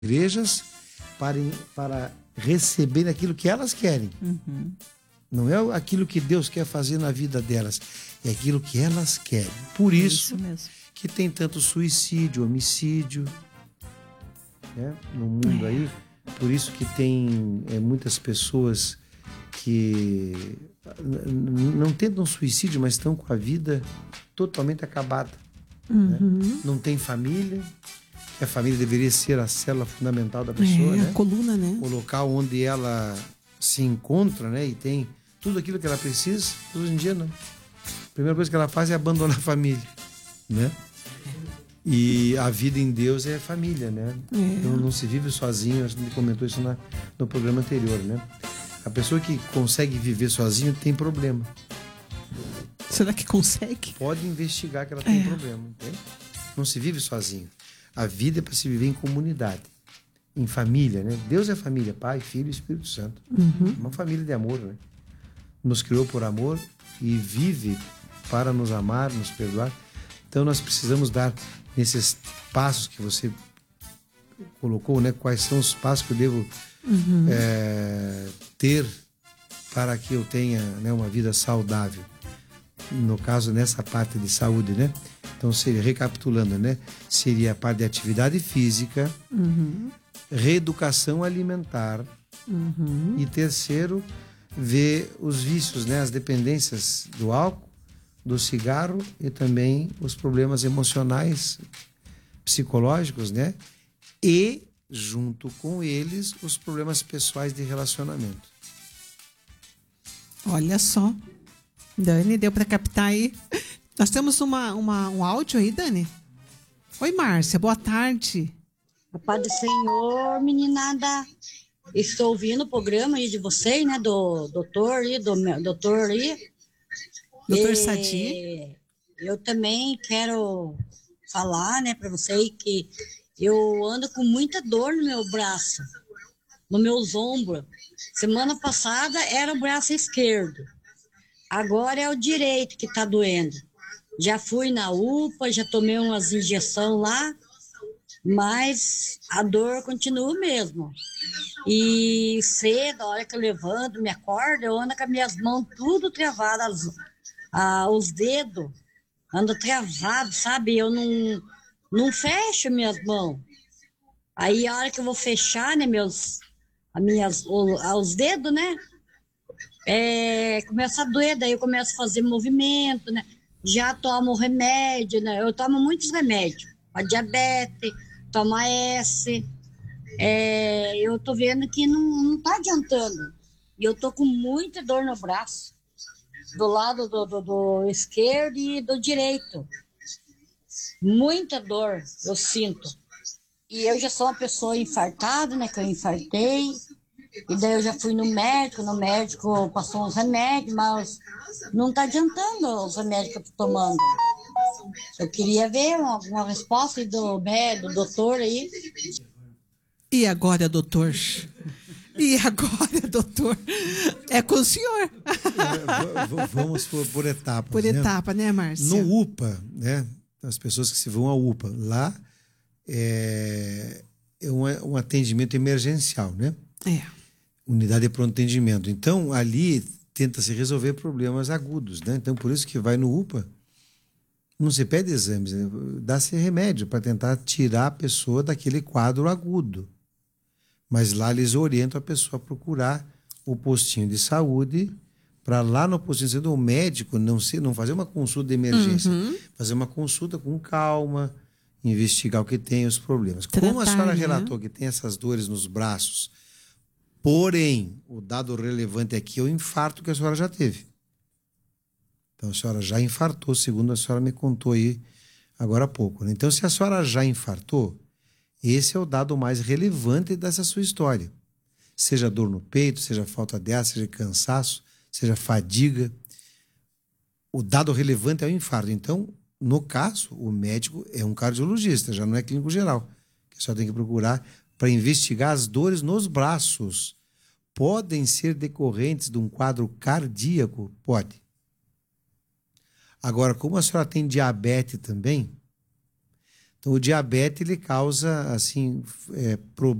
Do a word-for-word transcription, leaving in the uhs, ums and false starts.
igrejas para, para receber aquilo que elas querem. Uhum. Não é aquilo que Deus quer fazer na vida delas, é aquilo que elas querem. Por isso, isso mesmo. que tem tanto suicídio, homicídio, né, no mundo É. aí. Por isso que tem é, muitas pessoas que não tentam suicídio, mas estão com a vida totalmente acabada. Uhum. Né? Não tem família, que a família deveria ser a célula fundamental da pessoa, É, né? a coluna, né? O local onde ela se encontra, né? E tem tudo aquilo que ela precisa. Hoje em dia, não. A primeira coisa que ela faz é abandonar a família, né? E a vida em Deus é família, né? É. Não, não se vive sozinho. A gente comentou isso na, no programa anterior, né? A pessoa que consegue viver sozinho tem problema. Será que consegue? Pode investigar que ela tem É. problema, entende? Não se vive sozinho. A vida é para se viver em comunidade, em família, né? Deus é família, Pai, Filho e Espírito Santo. Uhum. Uma família de amor, né? Nos criou por amor e vive para nos amar, nos perdoar. Então nós precisamos dar nesses passos que você colocou, né? Quais são os passos que eu devo Uhum. é, ter para que eu tenha, né, uma vida saudável. No caso, nessa parte de saúde, né? Então, seria, recapitulando, né? Seria a parte de atividade física, Uhum. reeducação alimentar Uhum. e terceiro, ver os vícios, né? As dependências do álcool, do cigarro e também os problemas emocionais, psicológicos, né? E, junto com eles, os problemas pessoais de relacionamento. Olha só. Dani, deu para captar aí. Nós temos uma, uma, um áudio aí, Dani. Oi, Márcia, boa tarde. A paz do Senhor, meninada. Estou ouvindo o programa aí de vocês, né? Do doutor aí, do meu doutor aí. Doutor E Sadi. Eu também quero falar, né, para vocês que eu ando com muita dor no meu braço, no meus ombros. Semana passada era o braço esquerdo. Agora é o direito que tá doendo. Já fui na U P A, já tomei umas injeções lá, mas a dor continua mesmo. E cedo, a hora que eu levanto, me acordo, eu ando com as minhas mãos tudo travadas, ah, os dedos ando travado, sabe? Eu não, não fecho minhas mãos. Aí a hora que eu vou fechar, né, meus, as minhas, os dedos, né? É, começa a doer, daí eu começo a fazer movimento, né? Já tomo remédio, né? Eu tomo muitos remédios, a diabetes, tomo a S. É, eu tô vendo que não, não tá adiantando. E eu tô com muita dor no braço, do lado do, do, do esquerdo e do direito. Muita dor eu sinto. E eu já sou uma pessoa infartada, né? Que eu infartei. E daí eu já fui no médico, no médico passou uns remédios, mas não tá adiantando os remédios que eu tô tomando. Eu queria ver uma, uma resposta do médico, do doutor aí. E agora, doutor? E agora, doutor? É com o senhor. É, vamos por, por etapas. Por né? etapa, né, Márcia? No U P A, né? As pessoas que se vão ao U P A, lá é, é um, um atendimento emergencial, né? É. Unidade de pronto atendimento. Então, ali tenta-se resolver problemas agudos, né? Então, por isso que vai no U P A, não se pede exames, né? Dá-se remédio para tentar tirar a pessoa daquele quadro agudo. Mas lá eles orientam a pessoa a procurar o postinho de saúde para lá no postinho de saúde o médico não, se, não fazer uma consulta de emergência, Uhum. fazer uma consulta com calma, investigar o que tem, os problemas. Tratar, Como a senhora né? relatou que tem essas dores nos braços, porém, o dado relevante aqui é o infarto que a senhora já teve. Então, a senhora já infartou, segundo a senhora me contou aí agora há pouco. Né? Então, se a senhora já infartou, esse é o dado mais relevante dessa sua história. Seja dor no peito, seja falta de ar, seja cansaço, seja fadiga. O dado relevante é o infarto. Então, no caso, o médico é um cardiologista, já não é clínico geral. Que a senhora tem que procurar para investigar as dores nos braços. Podem ser decorrentes de um quadro cardíaco? Pode. Agora, como a senhora tem diabetes também, Então, o diabetes ele causa assim, é,